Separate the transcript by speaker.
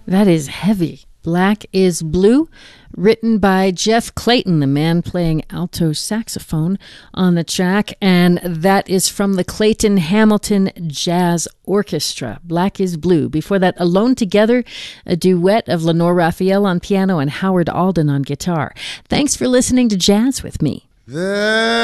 Speaker 1: That is heavy. Black is Blue, written by Jeff Clayton, the man playing alto saxophone on the track, and that is from the Clayton Hamilton Jazz Orchestra. Black is Blue. Before that, Alone Together, a duet of Lenore Raphael on piano and Howard Alden on guitar. Thanks for listening to Jazz with me.